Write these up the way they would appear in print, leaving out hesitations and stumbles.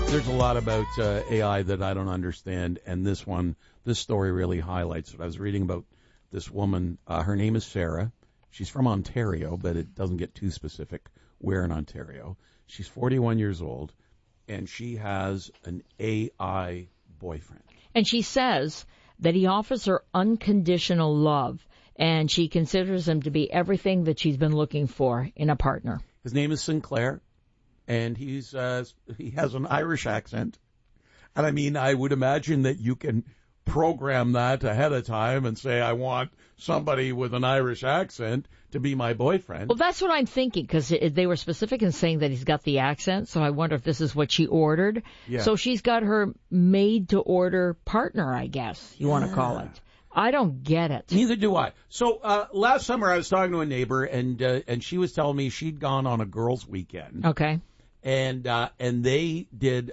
There's a lot about AI that I don't understand, and this story really highlights it. I was reading about this woman. Her name is Sarah. She's from Ontario, but it doesn't get too specific where in Ontario. She's 41 years old, and she has an AI boyfriend. And she says that he offers her unconditional love, and she considers him to be everything that she's been looking for in a partner. His name is Sinclair, and he has an Irish accent. And I mean, I would imagine that you can program that ahead of time and say, I want somebody with an Irish accent to be my boyfriend. Well, that's what I'm thinking, because they were specific in saying that he's got the accent, so I wonder if this is what she ordered. Yeah. So she's got her made-to-order partner, I guess you want to call it. I don't get it. Neither do I. So last summer I was talking to a neighbor, and she was telling me she'd gone on a girls' weekend. Okay. And they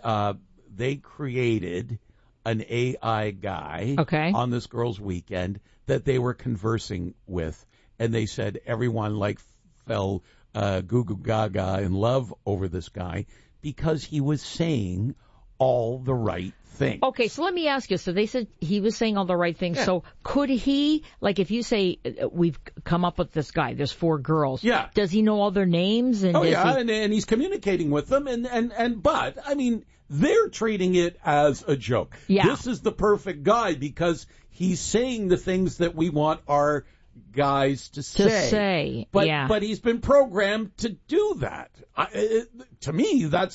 created an AI guy on this girls' weekend that they were conversing with, and they said everyone fell goo goo gaga in love over this guy because he was saying all the right things. Okay, so let me ask you. So they said he was saying all the right things. Yeah. So could he, if you say we've come up with this guy, there's 4 girls. Yeah. Does he know all their names? And and he's communicating with them, but I mean, they're treating it as a joke. Yeah. This is the perfect guy because he's saying the things that we want our guys to say. But he's been programmed to do that. To me, that's